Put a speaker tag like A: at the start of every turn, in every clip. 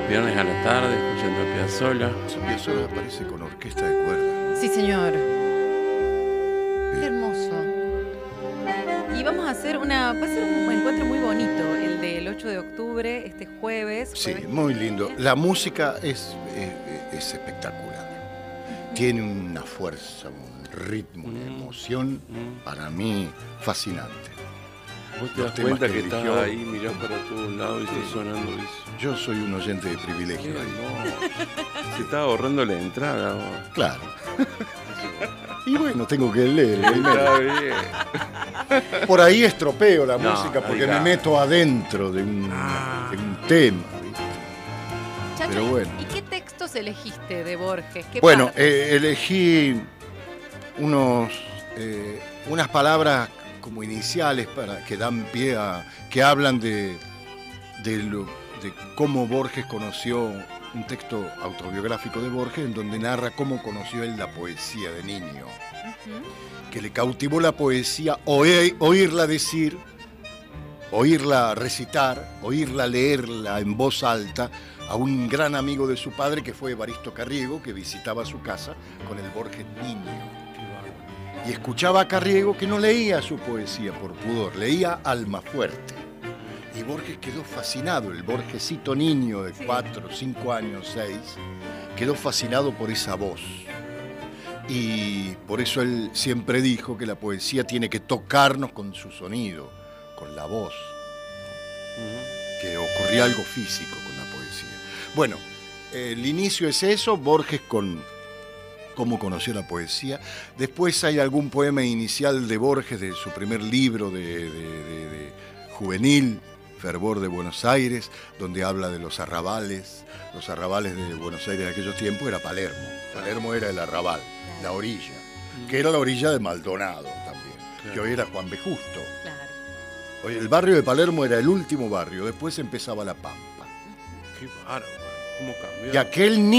A: viernes a la tarde, escuchando a Piazzolla.
B: Piazzolla aparece con orquesta de cuerda.
C: Sí, señor. Qué hermoso. Y vamos a hacer va a ser un encuentro muy bonito, el del 8 de octubre, este jueves.
B: Sí, muy lindo. La música es espectacular. Tiene una fuerza, un ritmo, una emoción, para mí, fascinante.
A: Vos te das cuenta que estás ahí, mirás para todos lados y está sonando eso.
B: Yo soy un oyente de privilegio ahí.
A: Se está ahorrando la entrada vos.
B: Claro. Y bueno, tengo que leer.
A: Está bien.
B: Por ahí estropeo la música porque
A: claro.
B: me meto adentro de un tema. ¿Viste?
C: Chacho,
B: Pero bueno.
C: ¿y qué textos elegiste de Borges? ¿Qué
B: Bueno,
C: partes?
B: elegí unas palabras como iniciales que dan pie que hablan de cómo Borges conoció un texto autobiográfico de Borges en donde narra cómo conoció él la poesía de niño, que le cautivó la poesía, oírla decir, oírla recitar, oírla leerla en voz alta a un gran amigo de su padre que fue Evaristo Carriego, que visitaba su casa con el Borges niño. Y escuchaba a Carriego que no leía su poesía por pudor, leía Almafuerte. Y Borges quedó fascinado, el Borgesito niño de 4, 5 años, 6, quedó fascinado por esa voz. Y por eso él siempre dijo que la poesía tiene que tocarnos con su sonido, con la voz. Que ocurría algo físico con la poesía. Bueno, el inicio es eso, Borges con cómo conoció la poesía. Después hay algún poema inicial de Borges, de su primer libro de juvenil, Fervor de Buenos Aires, donde habla de los arrabales. Los arrabales de Buenos Aires de aquellos tiempos era Palermo. Palermo era el arrabal, la orilla, que era la orilla de Maldonado también, que hoy era Juan B. Justo. Hoy el barrio de Palermo era el último barrio, después empezaba La Pampa.
A: Qué bárbaro, cómo cambió.
B: Y aquel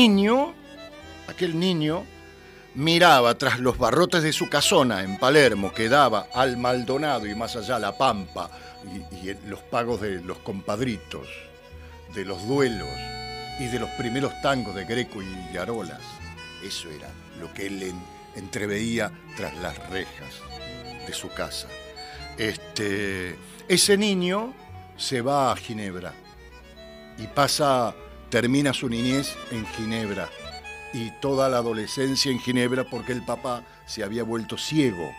B: niño miraba tras los barrotes de su casona en Palermo, que daba al Maldonado y más allá La Pampa, y los pagos de los compadritos, de los duelos y de los primeros tangos de Greco y Arolas. Eso era lo que él entreveía tras las rejas de su casa. Ese niño se va a Ginebra y termina su niñez en Ginebra y toda la adolescencia en Ginebra porque el papá se había vuelto ciego.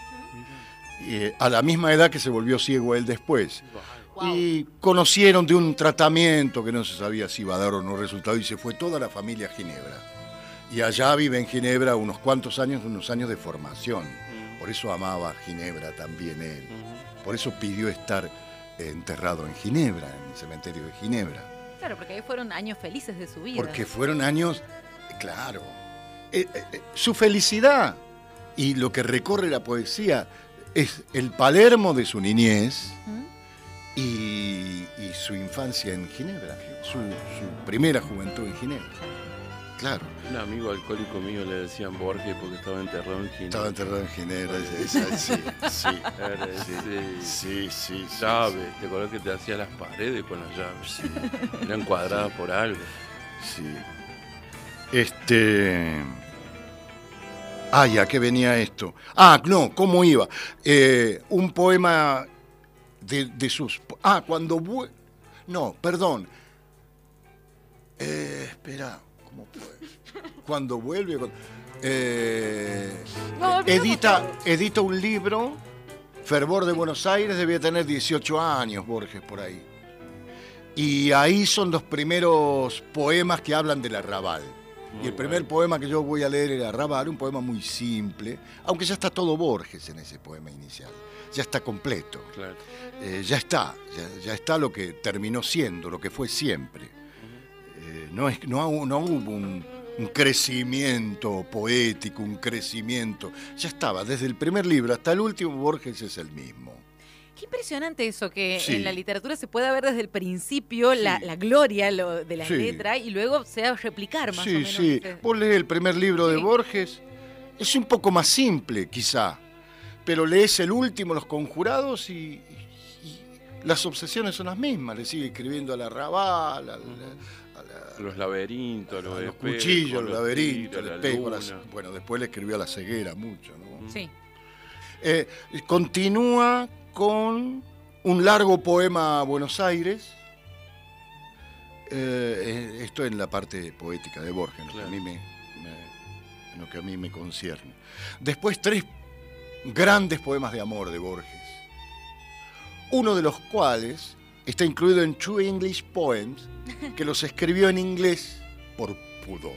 B: A la misma edad que se volvió ciego él después.
C: Wow.
B: Y conocieron de un tratamiento que no se sabía si iba a dar o no resultado y se fue toda la familia a Ginebra. Y allá vive en Ginebra unos cuantos años, unos años de formación. Por eso amaba Ginebra también él. Por eso pidió estar enterrado en Ginebra, en el cementerio de Ginebra.
C: Claro, porque ahí fueron años felices de su vida.
B: Porque fueron años, claro, su felicidad y lo que recorre la poesía es el Palermo de su niñez y su infancia en Ginebra, su primera juventud en Ginebra. Claro.
A: Un amigo alcohólico mío le decían Borges porque estaba enterrado en Ginebra.
B: Estaba enterrado en Ginebra, sí.
A: Llaves, ¿te acordás que te hacía las paredes con las llaves? Sí. Eran cuadradas por algo.
B: Sí. ¿A qué venía esto? No, ¿cómo iba? Un poema de sus... No, perdón. Espera, ¿cómo fue? Cuando vuelve... edita un libro, Fervor de Buenos Aires, debía tener 18 años, Borges, por ahí. Y ahí son los primeros poemas que hablan del arrabal. Y el primer poema que yo voy a leer era Arrabal, un poema muy simple, aunque ya está todo Borges en ese poema inicial. Ya está completo.
A: Claro.
B: Ya está lo que terminó siendo, lo que fue siempre. No hubo un crecimiento poético, un crecimiento. Ya estaba, desde el primer libro hasta el último, Borges es el mismo.
C: Qué impresionante eso, que
B: Sí.
C: en la literatura se pueda ver desde el principio la gloria de la
B: Sí.
C: letra y luego se va a replicar más o
B: Sí,
C: menos.
B: sí. Vos lees el primer libro de Borges, es un poco más simple, quizá, pero lees el último, Los Conjurados, y las obsesiones son las mismas, le sigue escribiendo al arrabal,
A: los laberintos,
B: los
A: espejos,
B: cuchillos, los laberintos,
A: tiros,
B: el
A: la
B: espejo,
A: luna.
B: bueno, después le escribió a la ceguera mucho, ¿no?
C: Sí.
B: Continúa con un largo poema a Buenos Aires. Esto en la parte poética de Borges,
A: Claro.
B: en lo que a mí me concierne. Después 3 grandes poemas de amor de Borges, uno de los cuales está incluido en True English Poems, que los escribió en inglés por pudor.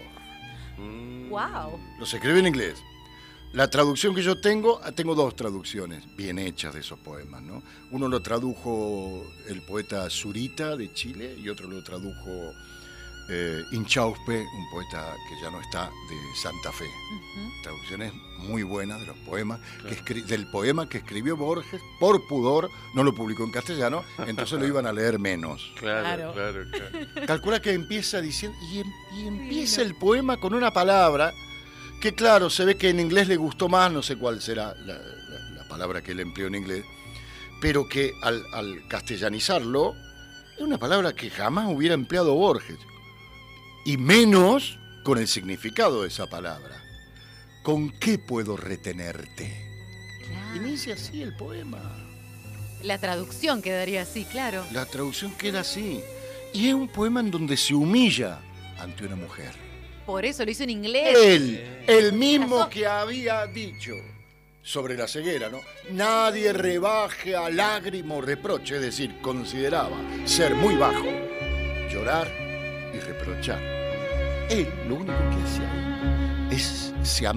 C: Wow.
B: Los escribió en inglés. La traducción que yo tengo 2 traducciones bien hechas de esos poemas, ¿no? Uno lo tradujo el poeta Zurita de Chile y otro lo tradujo Inchauspe, un poeta que ya no está, de Santa Fe. Traducciones muy buenas de los poemas,
A: Claro.
B: del poema que escribió Borges por pudor, no lo publicó en castellano, entonces lo iban a leer menos.
A: Claro.
B: Calcula que empieza diciendo, y empieza el poema con una palabra que, claro, se ve que en inglés le gustó más, no sé cuál será la palabra que él empleó en inglés, pero que al castellanizarlo es una palabra que jamás hubiera empleado Borges, y menos con el significado de esa palabra. ¿Con qué puedo retenerte?
C: Claro.
B: Inicia así el poema.
C: La traducción quedaría así, claro.
B: La traducción queda así. Y es un poema en donde se humilla ante una mujer.
C: Por eso lo hizo en inglés.
B: Él, el mismo que había dicho sobre la ceguera, ¿no? Nadie rebaje a lágrima o reproche, es decir, consideraba ser muy bajo, llorar y reprochar. Él lo único que hace ahí es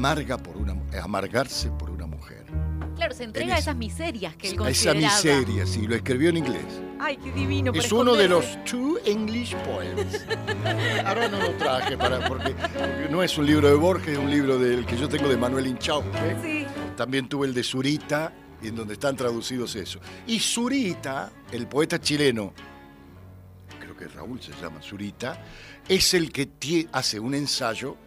B: amargarse por una mujer.
C: Claro, se entrega a esas miserias que él
B: A esa
C: consideraba.
B: miseria, sí, lo escribió en inglés.
C: Ay, qué divino. para
B: Es uno de
C: esconderse.
B: los True English Poems. Ahora no lo traje porque no es un libro de Borges, es un libro del que yo tengo de Manuel Inchauspe.
C: Sí.
B: También tuve el de Zurita, en donde están traducidos eso. Y Zurita, el poeta chileno, creo que Raúl se llama Zurita, es el que hace un ensayo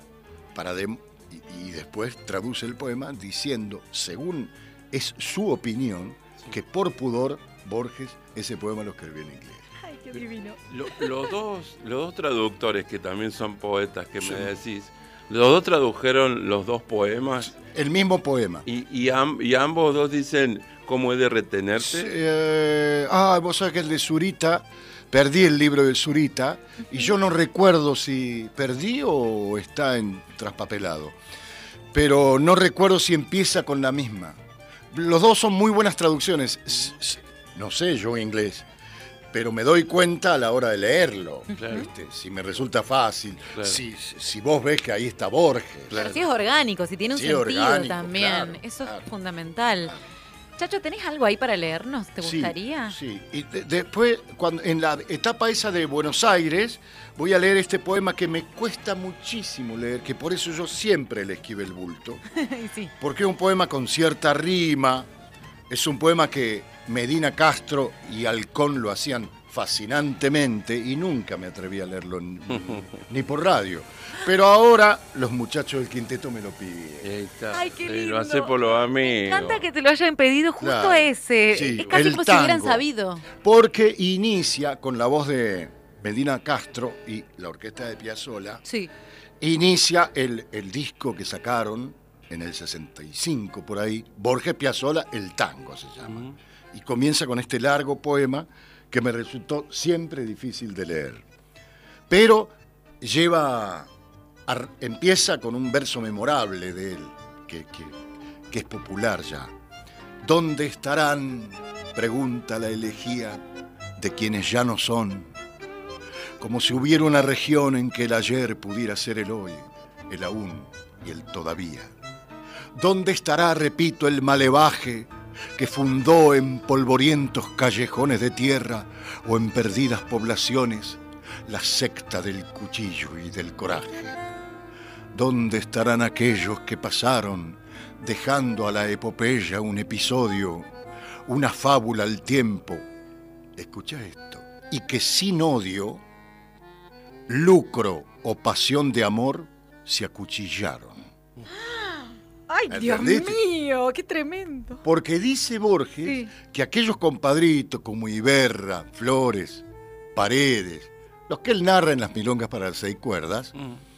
B: y después traduce el poema diciendo, según es su opinión, que por pudor Borges ese poema lo escribió en inglés.
C: Ay, qué divino.
A: Los dos traductores, que también son poetas que
B: Sí.
A: me decís, los dos tradujeron los 2 poemas
B: El mismo poema.
A: y ambos dos dicen cómo he de retenerte.
B: Vos sabés que el de Zurita, perdí el libro de Zurita y yo no recuerdo si perdí o está traspapelado. Pero no recuerdo si empieza con la misma. Los dos son muy buenas traducciones. No sé yo inglés, pero me doy cuenta a la hora de leerlo.
A: Claro.
B: ¿Viste? Si me resulta fácil,
A: Claro.
B: si vos ves que ahí está Borges.
C: Pero si es orgánico, si tiene un
B: Sí,
C: sentido
B: orgánico,
C: también.
B: claro,
C: Eso
B: claro.
C: es fundamental. Chacho, ¿tenés algo ahí para leernos? ¿Te gustaría?
B: Sí. Y después, en la etapa esa de Buenos Aires, voy a leer este poema que me cuesta muchísimo leer, que por eso yo siempre le esquivé el bulto,
C: Sí.
B: porque es un poema con cierta rima, es un poema que Medina Castro y Halcón lo hacían fascinantemente y nunca me atreví a leerlo ni por radio. Pero ahora los muchachos del quinteto me lo piden.
A: Ahí está.
C: Ay, qué
A: Sí,
C: lindo.
A: lo hace por los amigos.
C: Me encanta que te lo hayan pedido justo
B: Claro.
C: ese.
B: Sí,
C: es casi
B: el
C: como si hubieran
B: tango.
C: sabido.
B: Porque inicia con la voz de Medina Castro y la orquesta de Piazzolla,
C: Sí.
B: inicia el disco que sacaron en el 65 por ahí, Borges Piazzolla, El Tango se llama. Y comienza con este largo poema que me resultó siempre difícil de leer. Pero empieza con un verso memorable de él, que es popular ya. ¿Dónde estarán? Pregunta la elegía de quienes ya no son. Como si hubiera una región en que el ayer pudiera ser el hoy, el aún y el todavía. ¿Dónde estará, repito, el malevaje que fundó en polvorientos callejones de tierra o en perdidas poblaciones la secta del cuchillo y del coraje? ¿Dónde estarán aquellos que pasaron dejando a la epopeya un episodio, una fábula al tiempo? Escucha esto. Y que sin odio, lucro o pasión de amor se acuchillaron.
C: ¡Ay, Dios
B: ¿Entendiste?
C: mío! ¡Qué tremendo!
B: Porque dice Borges
C: Sí.
B: que aquellos compadritos como Iberra, Flores, Paredes, los que él narra en las milongas para las 6 cuerdas,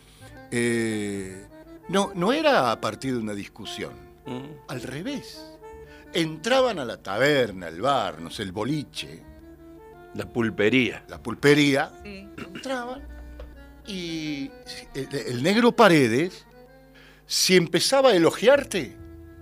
B: no era a partir de una discusión, al revés. Entraban a la taberna, el bar, no sé, el boliche,
A: La pulpería.
B: la pulpería,
C: Sí.
B: entraban y el negro Paredes, si empezaba a elogiarte,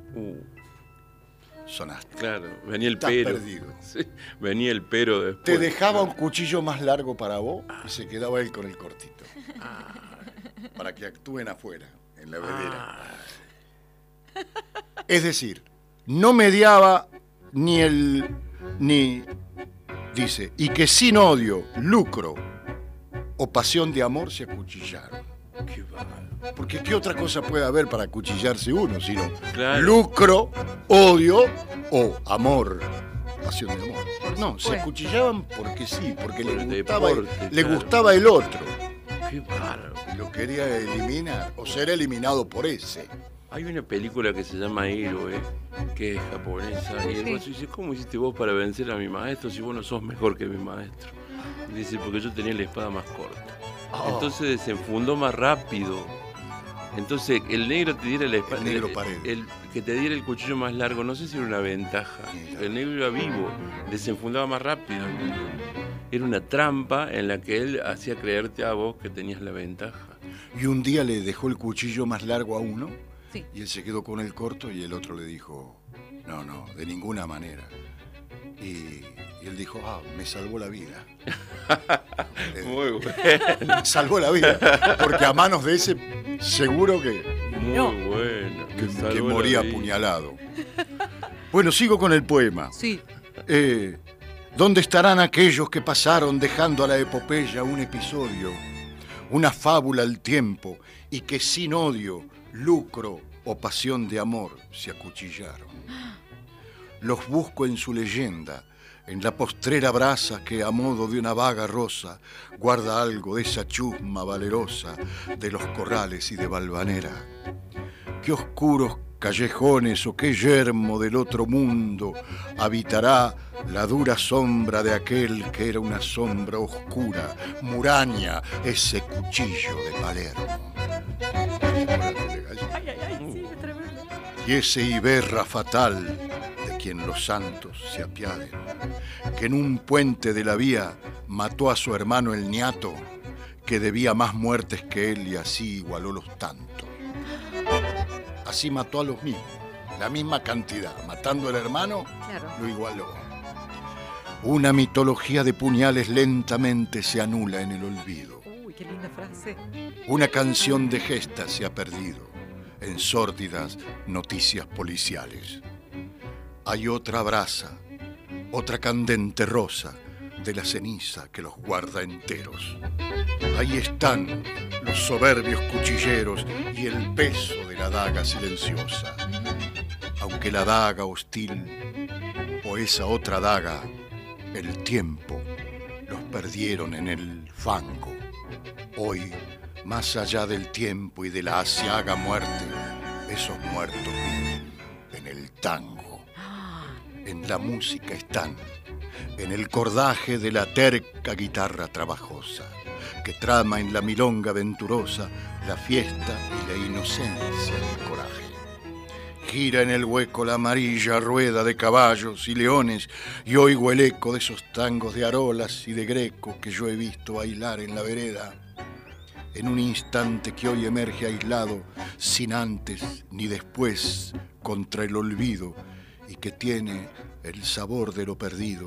B: sonaste.
A: Claro, venía el
B: Estás
A: pero.
B: perdido.
A: Sí, venía el pero después.
B: Te dejaba un cuchillo más largo para vos y se quedaba él con el cortito. Para que actúen afuera, en la vedera. Es decir, no mediaba dice, y que sin odio, lucro o pasión de amor se acuchillaron.
A: Qué bárbaro.
B: Porque ¿qué otra cosa puede haber para acuchillarse uno sino
A: Claro.
B: lucro, odio o amor? Pasión de amor. No, se
C: supuesto.
B: acuchillaban porque sí, porque
A: Por
B: le
A: el
B: gustaba,
A: deporte,
B: le
A: claro.
B: gustaba el otro.
A: Qué bárbaro.
B: Y lo quería eliminar o ser eliminado por ese.
A: Hay una película que se llama Héroe, que es japonesa, y el
C: Sí.
A: mozo dice, ¿cómo hiciste vos para vencer a mi maestro si vos no sos mejor que mi maestro? Dice, porque yo tenía la espada más corta. Entonces desenfundó más rápido. Entonces, el negro te diera la espada.
B: El negro Paredes.
A: El que te diera el cuchillo más largo, no sé si era una ventaja.
B: Mira.
A: El negro era vivo, desenfundaba más rápido. Era una trampa en la que él hacía creerte a vos que tenías la ventaja.
B: Y un día le dejó el cuchillo más largo a uno
C: Sí.
B: y él se quedó con el corto y el otro le dijo, no, de ninguna manera. Y él dijo, me salvó la vida.
A: Muy bueno.
B: Me salvó la vida. Porque a manos de ese seguro que
A: Muy
C: No.
A: bueno.
B: que
A: Me salvó la
B: moría
A: vida.
B: apuñalado. Bueno, sigo con el poema.
C: Sí.
B: ¿Dónde estarán aquellos que pasaron dejando a la epopeya un episodio, una fábula al tiempo, y que sin odio, lucro o pasión de amor se acuchillaron? Los busco en su leyenda, en la postrera brasa que a modo de una vaga rosa guarda algo de esa chusma valerosa de los corrales y de Valvanera. Qué oscuros callejones o qué yermo del otro mundo habitará la dura sombra de aquel que era una sombra oscura, muraña, ese cuchillo de Palermo.
C: Ay, sí, es tremendo.
B: Y ese Iberra fatal, de quien los santos se apiaden, que en un puente de la vía mató a su hermano el niato, que debía más muertes que él y así igualó los tantos. Así mató a los mismos, la misma cantidad, matando al hermano,
C: Claro.
B: lo igualó. Una mitología de puñales lentamente se anula en el olvido.
C: Uy, qué linda frase.
B: Una canción de gestas se ha perdido en sórdidas noticias policiales. Hay otra brasa, otra candente rosa de la ceniza que los guarda enteros. Ahí están los soberbios cuchilleros y el peso de la daga silenciosa. Aunque la daga hostil o esa otra daga, el tiempo, los perdieron en el fango. Hoy, más allá del tiempo y de la asiaga muerte, esos muertos viven en el tango. En la música están, en el cordaje de la terca guitarra trabajosa, que trama en la milonga venturosa la fiesta y la inocencia del coraje. Gira en el hueco la amarilla rueda de caballos y leones y oigo el eco de esos tangos de arolas y de greco que yo he visto bailar en la vereda. En un instante que hoy emerge aislado, sin antes ni después, contra el olvido, y que tiene el sabor de lo perdido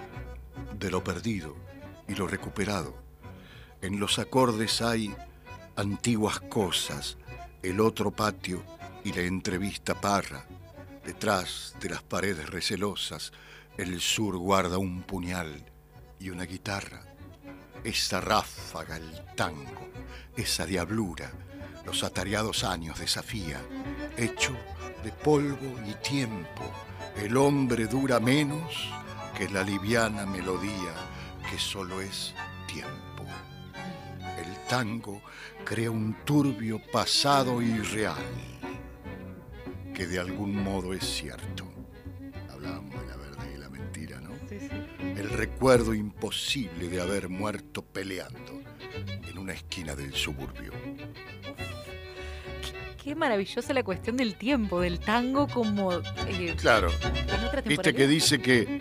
B: y lo recuperado. En los acordes hay antiguas cosas, el otro patio y la entrevista parra. Detrás de las paredes recelosas, el sur guarda un puñal y una guitarra. Esa ráfaga, el tango, esa diablura, los atareados años desafía, hecho de polvo y tiempo, el hombre dura menos que la liviana melodía que solo es tiempo. El tango crea un turbio pasado irreal. que de algún modo es cierto. Hablábamos de la verdad y la mentira, ¿no?
C: Sí, sí.
B: El recuerdo imposible de haber muerto peleando en una esquina del suburbio.
C: Qué maravillosa la cuestión del tiempo, del tango como
B: Claro,
C: en otra
B: viste que dice que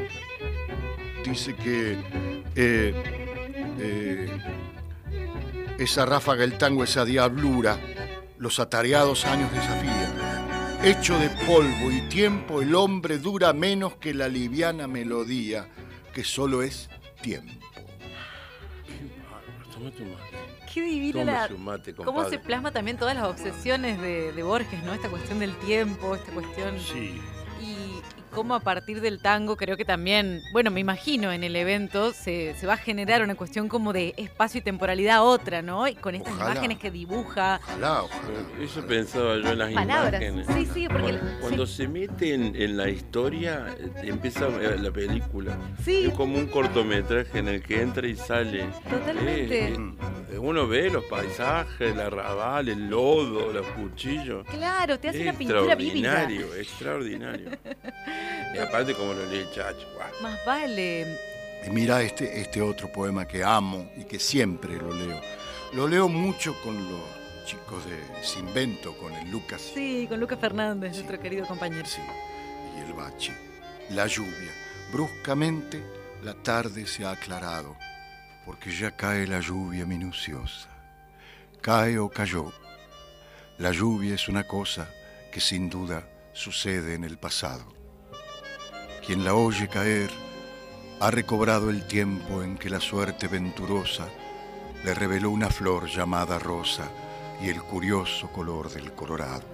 B: esa ráfaga del tango, esa diablura, los atareados años desafían. Hecho de polvo y tiempo, el hombre dura menos que la liviana melodía, que solo es tiempo.
A: Qué bárbaro, tómate un mate.
C: Qué divina
A: Tómese un mate,
C: cómo
A: compadre.
C: se plasma también todas las obsesiones de Borges, ¿no? Esta cuestión del tiempo, esta cuestión...
A: Sí.
C: Y cómo a partir del tango creo que también, bueno, me imagino en el evento se va a generar una cuestión como de espacio y temporalidad otra, ¿no? Y con estas
B: Ojalá.
C: imágenes que dibuja.
B: Ojalá.
A: Eso pensaba yo en las
C: Palabras.
A: imágenes.
C: Sí, sí, porque...
A: Cuando se mete en la historia, empieza la película.
C: Sí.
A: Es como un cortometraje en el que entra y sale.
C: Totalmente.
A: Uno ve los paisajes, el arrabal, el lodo, los cuchillos.
C: Claro, te hace una pintura vívida.
A: Extraordinario, extraordinario. Y aparte como lo lee el Chacho. ¡Guau!
C: Más vale.
B: Y mira este otro poema que amo y que siempre lo leo. Lo leo mucho con los chicos de Sinvento, con el Lucas.
C: Sí, con Lucas Fernández,
B: Sí.
C: nuestro querido compañero.
B: Sí, y el bache. La lluvia. Bruscamente la tarde se ha aclarado, porque ya cae la lluvia minuciosa. Cae o cayó. La lluvia es una cosa que sin duda sucede en el pasado. Quien la oye caer ha recobrado el tiempo en que la suerte venturosa le reveló una flor llamada rosa y el curioso color del colorado.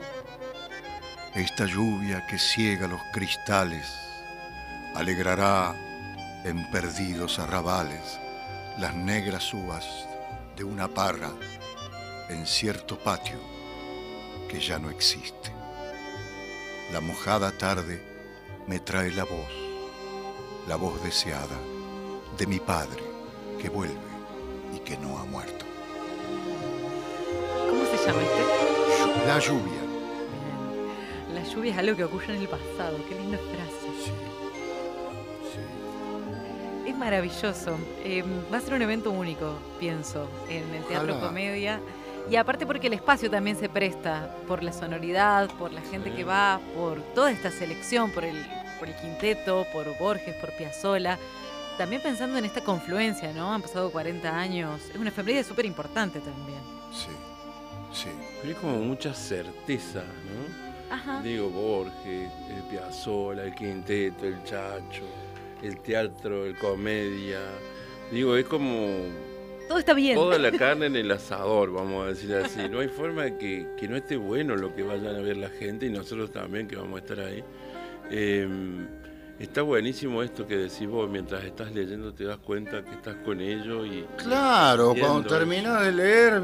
B: Esta lluvia que ciega los cristales alegrará en perdidos arrabales las negras uvas de una parra en cierto patio que ya no existe. La mojada tarde me trae la voz deseada de mi padre que vuelve y que no ha muerto.
C: ¿Cómo se llama este?
B: La lluvia.
C: La lluvia es algo que ocurre en el pasado. Qué linda frase.
B: Sí, sí.
C: Es maravilloso. Va a ser un evento único, pienso, en el Teatro
B: Ojalá.
C: Comedia. Y aparte porque el espacio también se presta por la sonoridad, por la gente que va, por toda esta selección, por el quinteto, por Borges, por Piazzolla. También pensando en esta confluencia, ¿no? Han pasado 40 años. Es una efeméride súper importante también.
B: Sí, sí.
A: Pero es como mucha certeza, ¿no?
C: Ajá.
A: Digo, Borges, el Piazzolla, el quinteto, el Chacho, el teatro, el comedia. Digo, es como
C: Todo está bien.
A: toda la carne en el asador, vamos a decir así. No hay forma de que no esté bueno lo que vayan a ver la gente y nosotros también que vamos a estar ahí. Está buenísimo esto que decís vos, mientras estás leyendo te das cuenta que estás con ellos y
B: Claro,
A: Entiendo
B: cuando
A: eso.
B: terminás de leer